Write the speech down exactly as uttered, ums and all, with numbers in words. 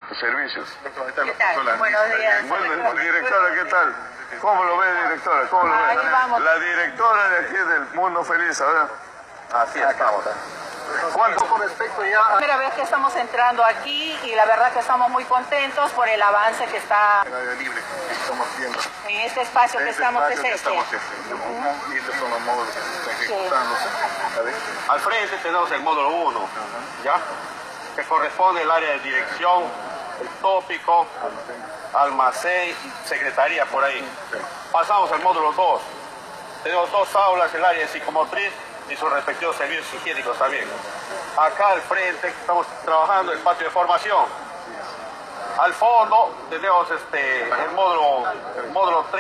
servicios. ¿Qué tal? Buenos días. Bueno, directora, ¿qué tal? ¿Cómo lo ve, directora? ¿Cómo lo ve? Ahí vamos. La directora de aquí del Mundo Feliz, ¿verdad? Así estamos. ¿Cuánto? Con respecto ya a... Primera vez que estamos entrando aquí y la verdad que estamos muy contentos por el avance que está el área libre que estamos viendo. en este espacio que Este estamos espacio que este. estamos este, uh-huh. Y estos son los módulos que se están ejecutándose. ¿Sabes? Al frente tenemos el módulo uno, ¿ya? Que corresponde al área de dirección, el tópico, almacén y secretaría por ahí. Pasamos al módulo dos. Tenemos dos aulas, el área de psicomotriz y sus respectivos servicios higiénicos también. Acá al frente estamos trabajando el patio de formación. Al fondo tenemos este, el módulo, el módulo tres.